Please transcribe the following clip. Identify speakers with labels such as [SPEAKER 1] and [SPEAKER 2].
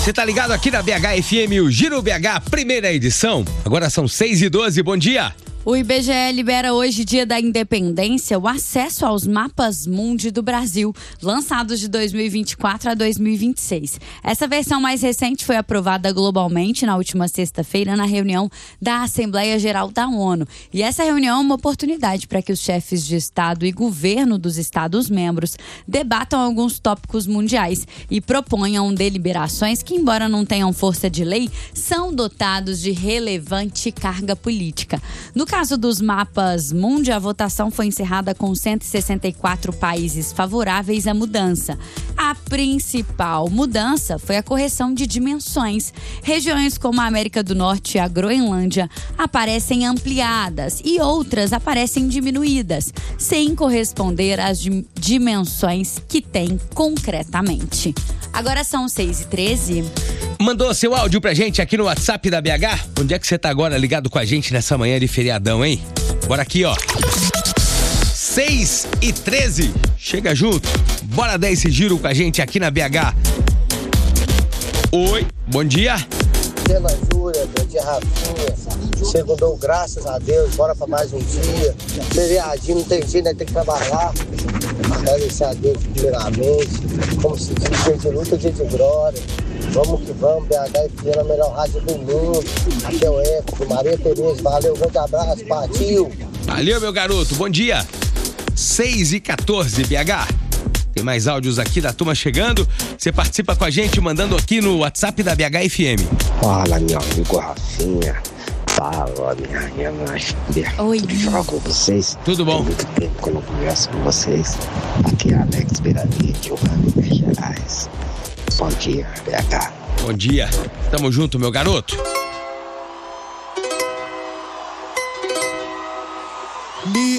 [SPEAKER 1] Você tá ligado aqui na BH FM, o Giro BH, primeira edição. Agora são 6h12, bom dia.
[SPEAKER 2] O IBGE libera hoje, dia da independência, o acesso aos mapas mundi do Brasil, lançados de 2024 a 2026. Essa versão mais recente foi aprovada globalmente na última sexta-feira na reunião da Assembleia Geral da ONU. E essa reunião é uma oportunidade para que os chefes de Estado e governo dos Estados-membros debatam alguns tópicos mundiais e proponham deliberações que, embora não tenham força de lei, são dotados de relevante carga política. No caso dos mapas mundi, a votação foi encerrada com 164 países favoráveis à mudança. A principal mudança foi a correção de dimensões. Regiões como a América do Norte e a Groenlândia aparecem ampliadas e outras aparecem diminuídas, sem corresponder às dimensões que têm concretamente. Agora são 6h13.
[SPEAKER 1] Mandou seu áudio pra gente aqui no WhatsApp da BH? Onde é que você tá agora ligado com a gente nessa manhã de feriadão, hein? Bora aqui, ó. 6h13. Chega junto. Bora dar esse giro com a gente aqui na BH. Oi, bom dia.
[SPEAKER 3] Bom dia, Júlia. Bom dia, Rafinha. Segundou, graças a Deus. Bora pra mais um dia. Feriadinho, não tem jeito, tem que trabalhar. Agradecer a Deus primeiramente. Como se diz, dia de luta, dia de glória. Vamos que vamos, BH FM, a melhor rádio do mundo. Aqui é o Eco, Maria Tereza. Valeu, um grande abraço, partiu.
[SPEAKER 1] Valeu, meu garoto, bom dia. 6h14, BH. Tem mais áudios aqui da turma chegando. Você participa com a gente mandando aqui no WhatsApp da BH FM.
[SPEAKER 4] Fala, meu amigo Rafinha. Fala, minha filha.
[SPEAKER 2] Oi.
[SPEAKER 4] Tudo falar com vocês?
[SPEAKER 1] Tudo bom?
[SPEAKER 4] Tem muito tempo que eu não converso com vocês. Aqui é Alex Beiraria, de Minas Gerais. Bom dia, BH.
[SPEAKER 1] Bom dia. Tamo junto, meu garoto.